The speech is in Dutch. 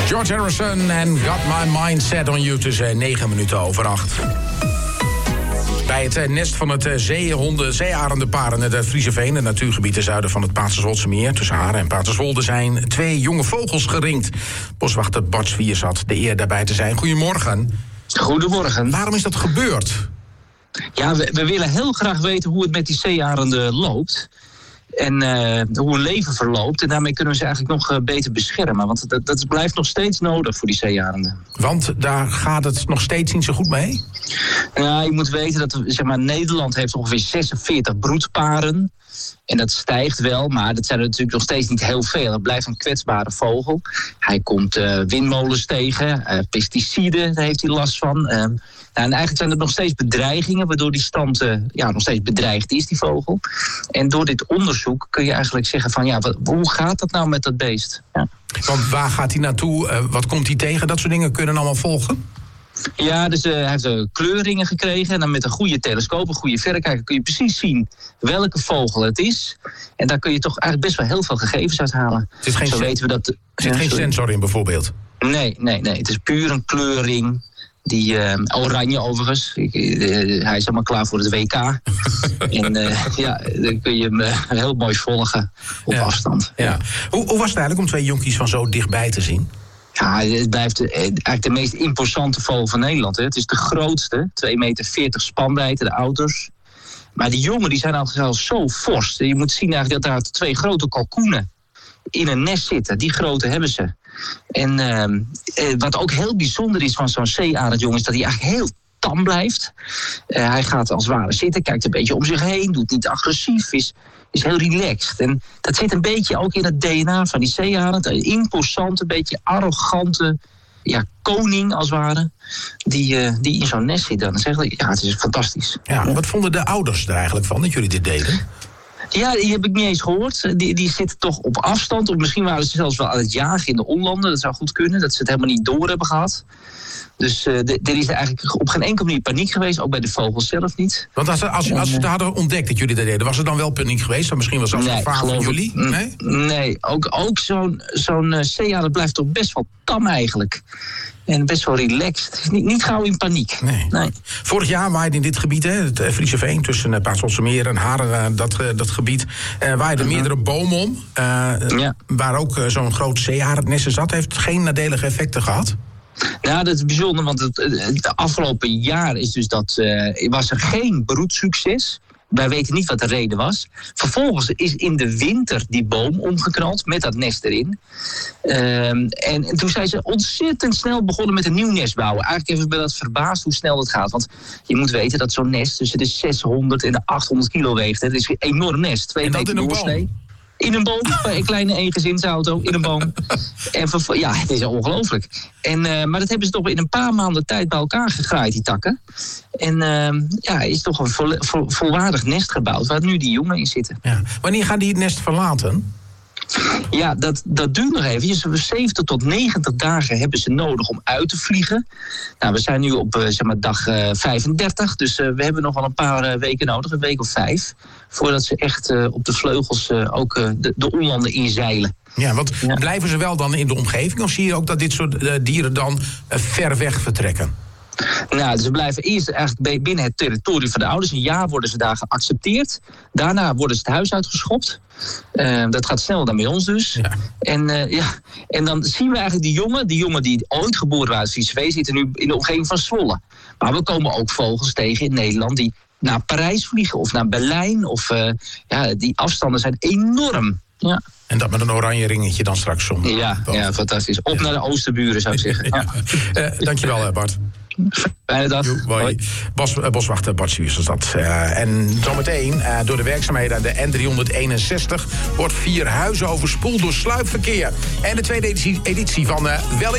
George Harrison en Got My Mind Set on You tussen 9:08. Bij het nest van het zeearendenpaar in het Friezenveen, het natuurgebied ten zuiden van het Paterswoldse meer, tussen Haren en Paterswolde, zijn 2 jonge vogels geringd. Boswachter Bart Swiers had de eer daarbij te zijn. Goedemorgen. Goedemorgen. Waarom is dat gebeurd? Ja, we willen heel graag weten hoe het met die zeearenden loopt. En hoe hun leven verloopt. En daarmee kunnen we ze eigenlijk nog beter beschermen. Want dat blijft nog steeds nodig voor die zeearenden. Want daar gaat het nog steeds niet zo goed mee? Ja, je moet weten dat Nederland heeft ongeveer 46 broedparen. En dat stijgt wel, maar dat zijn er natuurlijk nog steeds niet heel veel. Het blijft een kwetsbare vogel. Hij komt windmolens tegen, pesticiden, daar heeft hij last van. En eigenlijk zijn er nog steeds bedreigingen, waardoor die stand nog steeds bedreigd is, die vogel. En door dit onderzoek kun je eigenlijk zeggen van, hoe gaat dat nou met dat beest? Ja. Want waar gaat hij naartoe? Wat komt hij tegen? Dat soort dingen kunnen allemaal volgen? Ja, dus hij heeft kleurringen gekregen. En dan met een goede telescoop, een goede verrekijker, kun je precies zien welke vogel het is. En daar kun je toch eigenlijk best wel heel veel gegevens uit halen. Zo weten we dat. Er zit geen sensor in bijvoorbeeld? Nee. Het is puur een kleuring. Die oranje overigens. Hij is helemaal klaar voor het WK. En dan kun je hem heel mooi volgen op afstand. Ja. Hoe was het eigenlijk om 2 jonkies van zo dichtbij te zien? Ja, het blijft eigenlijk de meest imposante vogel van Nederland. Hè. Het is de grootste, 2,40 meter spanwijdte, de ouders. Maar die jongen die zijn al zo fors. Je moet zien eigenlijk dat daar 2 grote kalkoenen in een nest zitten. Die grootte hebben ze. En wat ook heel bijzonder is van zo'n zeearendjongen is dat hij eigenlijk heel tam blijft. Hij gaat als het ware zitten, kijkt een beetje om zich heen, doet niet agressief, is heel relaxed. En dat zit een beetje ook in het DNA van die zeearend. Een imposante, beetje arrogante koning als het ware. Die in zo'n nest zit dan. Het is fantastisch. Ja, wat vonden de ouders er eigenlijk van dat jullie dit deden? Ja, die heb ik niet eens gehoord. Die zitten toch op afstand. Of misschien waren ze zelfs wel aan het jagen in de onlanden. Dat zou goed kunnen, dat ze het helemaal niet door hebben gehad. Dus er is eigenlijk op geen enkele manier paniek geweest. Ook bij de vogels zelf niet. Want als ze het hadden ontdekt dat jullie dat deden, was er dan wel paniek geweest? Of misschien was dat een gevaar voor jullie? Nee, ook zo'n zeearend blijft toch best wel tam eigenlijk. En best wel relaxed. Niet gauw in paniek. Nee. Vorig jaar waaide in dit gebied, het Friezenveen, tussen Paterswoldse meer en Haren, dat gebied, waaiden meerdere bomen om. Waar ook zo'n groot zeearendnest zat. Heeft het geen nadelige effecten gehad? Nou, dat is bijzonder, want het afgelopen jaar is dus was er geen broedsucces. Wij weten niet wat de reden was. Vervolgens is in de winter die boom omgeknald met dat nest erin. En toen zijn ze ontzettend snel begonnen met een nieuw nest bouwen. Eigenlijk even dat verbaasd hoe snel dat gaat. Want je moet weten dat zo'n nest tussen de 600 en de 800 kilo weegt. Het is een enorm nest. 2 meter doorsnee. In een boom, bij een kleine eengezinsauto, in een boom. En het is ongelooflijk. Maar dat hebben ze toch in een paar maanden tijd bij elkaar gegraaid, die takken. En is toch een volwaardig nest gebouwd, waar nu die jongen in zitten. Ja. Wanneer gaan die het nest verlaten? Ja, dat duurt nog even. 70 tot 90 dagen hebben ze nodig om uit te vliegen. Nou, we zijn nu op dag 35. Dus we hebben nog wel een paar weken nodig. Een week of 5. Voordat ze echt op de vleugels ook de onlanden inzeilen. Ja, want blijven ze wel dan in de omgeving? Of zie je ook dat dit soort dieren dan ver weg vertrekken? Nou, ze blijven eerst eigenlijk binnen het territorium van de ouders. Een jaar worden ze daar geaccepteerd. Daarna worden ze het huis uitgeschopt. Dat gaat sneller dan bij ons dus. Ja. En dan zien we eigenlijk die jongen die ooit geboren waren in Friezenveen zitten nu in de omgeving van Zwolle. Maar we komen ook vogels tegen in Nederland die naar Parijs vliegen of naar Berlijn. Die afstanden zijn enorm. Ja. En dat met een oranje ringetje dan straks om. Ja, fantastisch. Op naar de Oosterburen zou ik zeggen. Dankjewel Bart. Fijne dag. Boswachter Bart Swiers was dat. En zometeen, door de werkzaamheden aan de N361... wordt Vierhuizen overspoeld door sluipverkeer. En de tweede editie van Wel